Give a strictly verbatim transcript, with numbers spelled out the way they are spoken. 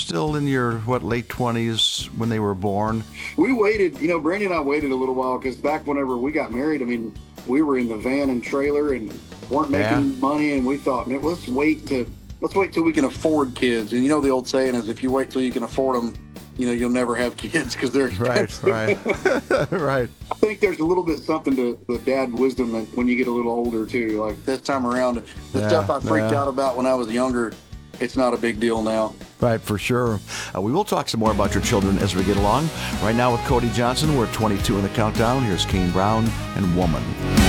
still in your, what, late twenties when they were born? We waited, you know, Brandy and I waited a little while because back whenever we got married, I mean, we were in the van and trailer and weren't making Yeah. money, and we thought, man, let's wait to let's wait till we can afford kids. And you know the old saying is, if you wait till you can afford them, you know, you'll never have kids because they're expensive. Right, right, right. I think there's a little bit something to the dad wisdom that when you get a little older too. Like this time around, the Yeah, stuff I freaked yeah. out about when I was younger, it's not a big deal now. Right, for sure. Uh, we will talk some more about your children as we get along. Right now with Cody Johnson, we're at twenty-two in the countdown. Here's Kane Brown and Woman.